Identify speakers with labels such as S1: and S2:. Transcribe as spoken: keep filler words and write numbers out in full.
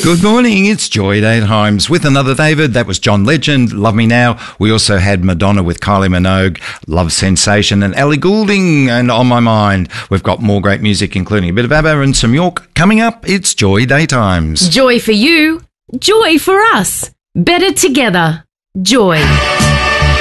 S1: Good morning, it's Joy Daytimes with another David. That was John Legend, Love Me Now. We also had Madonna with Kylie Minogue, Love Sensation, and Ellie Goulding, and On My Mind. We've got more great music, including a bit of ABBA and some York. Coming up, it's Joy Daytimes.
S2: Joy for you, joy for us. Better together. Joy.